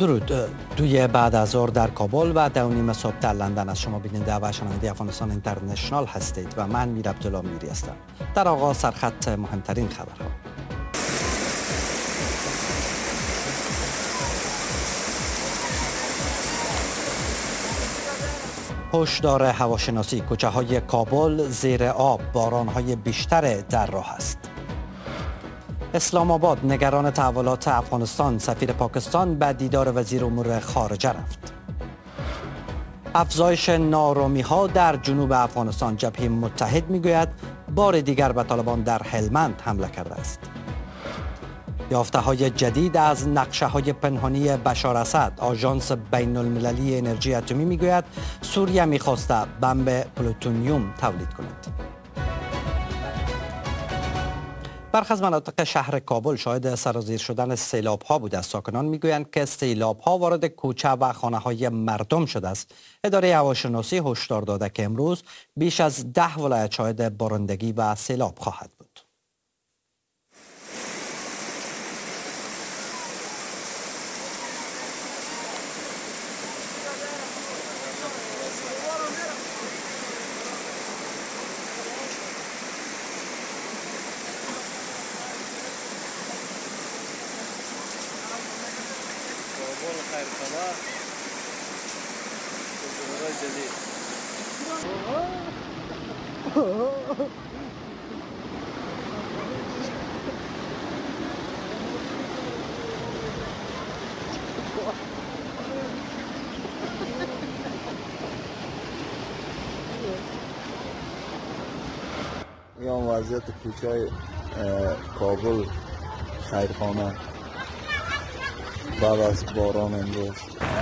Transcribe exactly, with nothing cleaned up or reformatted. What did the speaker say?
درود. دوی بعد از ظهر در کابل و دو نیم صبح در لندن از شما بیننده و شنونده افغانستان اینترنشنال هستید و من میر عبدالله میری هستم. در آغاز سرخط مهمترین خبرها. هشدار هواشناسی، کوچه های کابل زیر آب، باران های بیشتر در راه است. اسلام آباد، نگران تحولات افغانستان، سفیر پاکستان به دیدار وزیر امور خارجه رفت. افزایش نارامی ها در جنوب افغانستان، جبهه متحد میگوید بار دیگر به طالبان در هلمند حمله کرده است. یافته های جدید از نقشه های پنهانی بشار اسد، آژانس بین المللی انرژی اتمی میگوید سوریه میخواسته بمب پلوتونیوم تولید کند. برخی از مناطق شهر کابل شاهد سرازیر شدن سیلاب ها بوده است. ساکنان میگویند که سیلاب ها وارد کوچه و خانه های مردم شده است. اداره هواشناسی هشدار داده که امروز بیش از ده ولایت شاهد بارندگی و سیلاب خواهد بود. خیر خبر جدید یا وضعیت کوچه کابل خیرخانه بعد از باران امروز